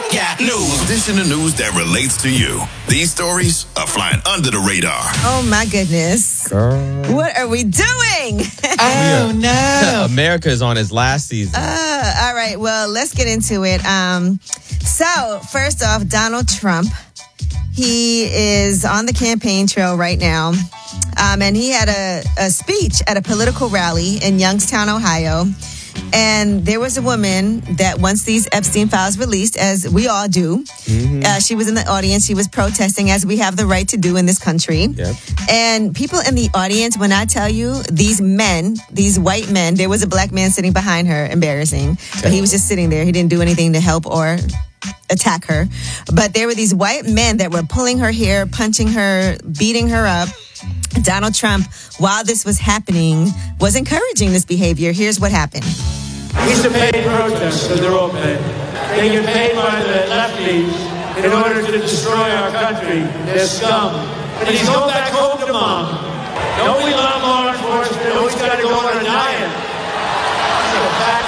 Got news. Dishing the news that relates to you. These stories are flying under the radar. Oh, my goodness. Girl. What are we doing? Oh, no. America is on its last season. All right, well, let's get into it. So, first off, Donald Trump. He is on the campaign trail right now. And he had a speech at a political rally in Youngstown, Ohio. And there was a woman that once these Epstein files released, as we all do, she was in the audience. She was protesting, as we have the right to do in this country. Yep. And people in the audience, when I tell you, these men, these white men, there was a black man sitting behind her, embarrassing. But he was just sitting there. He didn't do anything to help or attack her. But there were these white men that were pulling her hair, punching her, beating her up. Donald Trump, while this was happening, was encouraging this behavior. Here's what happened. These are paid protests, so they're all paid. They get paid by the lefties in order to destroy our country. They're scum. And he's going back home to mom. Don't we love law enforcement? Always got to go on a diet. That's a fact.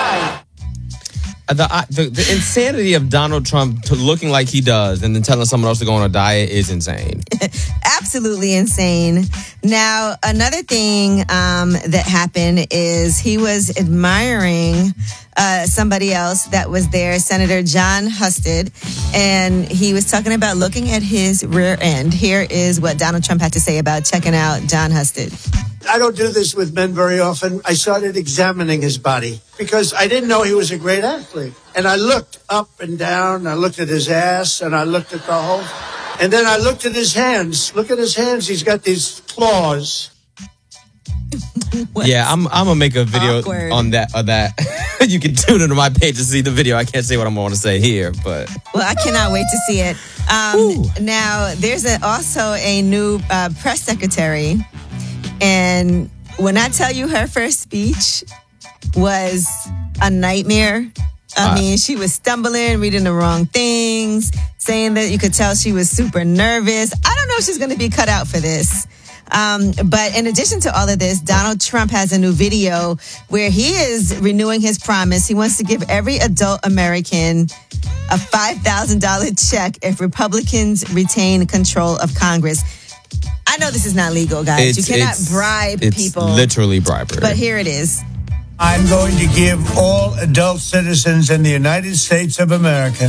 The insanity of Donald Trump looking like he does and then telling someone else to go on a diet is insane. Absolutely insane. Now, another thing that happened is he was admiring somebody else that was there, Senator John Husted, and he was talking about looking at his rear end. Here is what Donald Trump had to say about checking out John Husted. I don't do this with men very often. I started examining his body because I didn't know he was a great athlete. And I looked up and down. I looked at his ass and I looked at the whole. And then I looked at his hands. Look at his hands. He's got these claws. Yeah, I'm gonna make a video Awkward. on that. You can tune into my page to see the video. I can't say what I'm going to say here, but Well, I cannot wait to see it. Now, there's also a new press secretary. And when I tell you her first speech was a nightmare, I mean, she was stumbling, reading the wrong things, saying that you could tell she was super nervous. I don't know if she's going to be cut out for this. But in addition to all of this, Donald Trump has a new video where he is renewing his promise. He wants to give every adult American a $5,000 check if Republicans retain control of Congress. I know this is not legal, guys. You cannot bribe people. It's literally bribery. But here it is. I'm going to give all adult citizens in the United States of America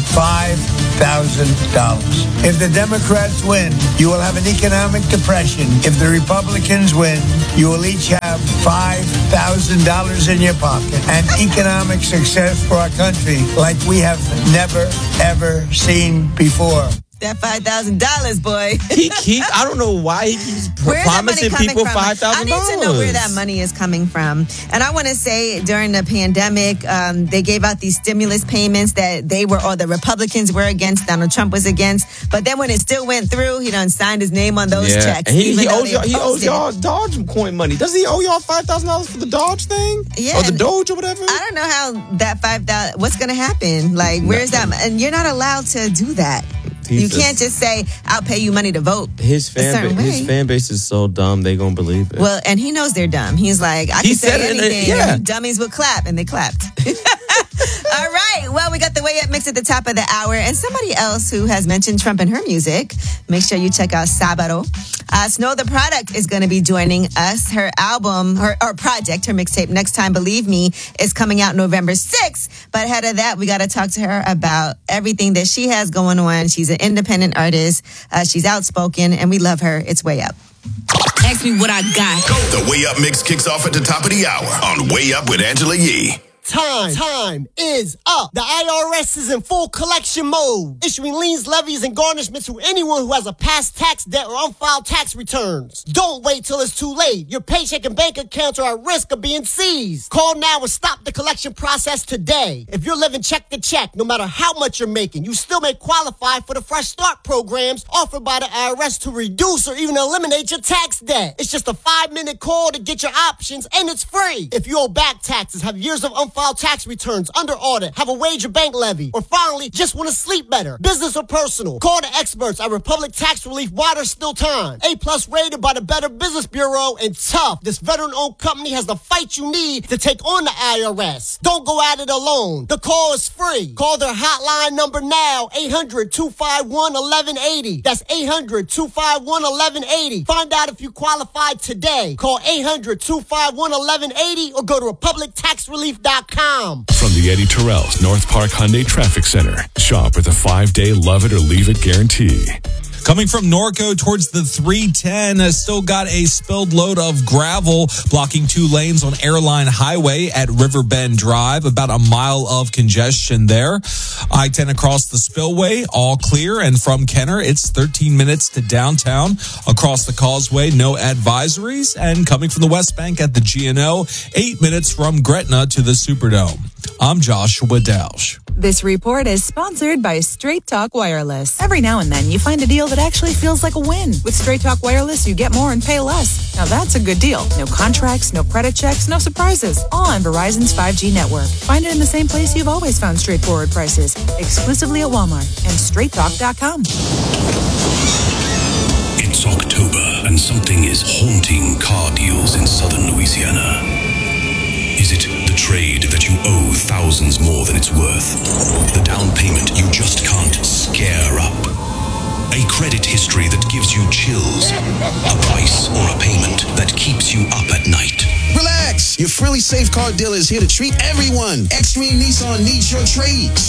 $5,000. If the Democrats win, you will have an economic depression. If the Republicans win, you will each have $5,000 in your pocket and economic success for our country like we have never, ever seen before. That $5,000, boy. I don't know why he keeps Where's that money promising coming people from? $5,000. I need to know where that money is coming from. And I want to say during the pandemic, they gave out these stimulus payments that the Republicans were against, Donald Trump was against. But then when it still went through, he done signed his name on those checks. And he owes y'all it. Dogecoin money. Does he owe y'all $5,000 for the Doge thing? Yeah. Or the Doge or whatever? I don't know how that $5,000, what's going to happen? Like, where's that? And you're not allowed to do that. You can't just say, I'll pay you money to vote. His fan base is so dumb, they gonna believe it. Well, and he knows they're dumb. He's like, I can say anything. And dummies will clap, and they clapped. All right. Well, we got the Way Up mix at the top of the hour. And somebody else who has mentioned Trump in her music, make sure you check out Sabado. Snow the Product is going to be joining us. Her album, her project, her mixtape, Next Time Believe Me, is coming out November 6th. But ahead of that, we got to talk to her about everything that she has going on. She's an independent artist. She's outspoken, and we love her. It's Way Up. Ask me what I got. The Way Up mix kicks off at the top of the hour on Way Up with Angela Yee. Time is up. The IRS is in full collection mode, issuing liens, levies, and garnishments to anyone who has a past tax debt or unfiled tax returns. Don't wait till it's too late. Your paycheck and bank accounts are at risk of being seized. Call now and stop the collection process today. If you're living check to check, no matter how much you're making, you still may qualify for the Fresh Start programs offered by the IRS to reduce or even eliminate your tax debt. It's just a 5-minute call to get your options, and it's free. If you owe back taxes, have years of unfiled unfiled tax returns, under audit, have a wage or bank levy, or finally, just want to sleep better. Business or personal. Call the experts at Republic Tax Relief while there's still time. A+ rated by the Better Business Bureau, and tough. This veteran-owned company has the fight you need to take on the IRS. Don't go at it alone. The call is free. Call their hotline number now, 800-251-1180. That's 800-251-1180. Find out if you qualify today. Call 800-251-1180 or go to republictaxrelief.com. From the Eddie Terrell's North Park Hyundai Traffic Center. Shop with a 5-day love it or leave it guarantee. Coming from Norco towards the 310, still got a spilled load of gravel blocking 2 lanes on Airline Highway at Riverbend Drive. About a mile of congestion there. I-10 across the spillway, all clear. And from Kenner, it's 13 minutes to downtown. Across the causeway, no advisories. And coming from the West Bank at the GNO, 8 minutes from Gretna to the Superdome. I'm Joshua Dausch. This report is sponsored by Straight Talk Wireless. Every now and then, you find a deal that actually feels like a win. With Straight Talk Wireless, you get more and pay less. Now that's a good deal. No contracts, no credit checks, no surprises. All on Verizon's 5G network. Find it in the same place you've always found straightforward prices. Exclusively at Walmart and StraightTalk.com. It's October and something is haunting car deals in southern Louisiana. Is it the trade that you owe thousands more than it's worth? The down payment you just can't scare up? A credit history that gives you chills? A price or a payment that keeps you up at night? Relax! Your friendly Safe Car dealer is here to treat everyone. Extreme Nissan needs your trade.